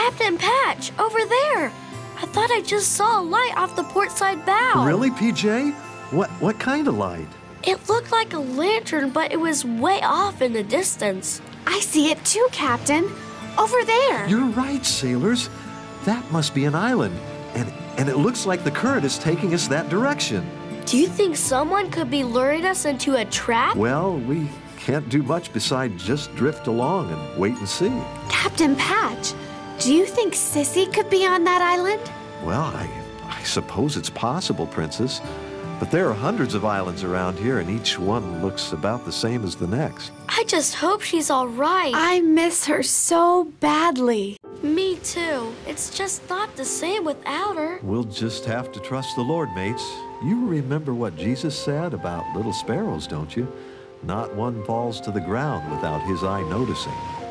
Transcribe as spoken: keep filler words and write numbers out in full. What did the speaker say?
Captain Patch, over there. I thought I just saw a light off the port side bow. Really, P J? What, what kind of light? It looked like a lantern, but it was way off in the distance. I see it too, Captain. Over there. You're right, sailors. That must be an island, and, and it looks like the current is taking us that direction. Do you think someone could be luring us into a trap? Well, we can't do much besides just drift along and wait and see. Captain Patch, do you think Sissy could be on that island? Well, I, I suppose it's possible, Princess. But there are hundreds of islands around here, and each one looks about the same as the next. I just hope she's all right. I miss her so badly. Me too. It's just not the same without her. We'll just have to trust the Lord, mates. You remember what Jesus said about little sparrows, don't you? Not one falls to the ground without his eye noticing.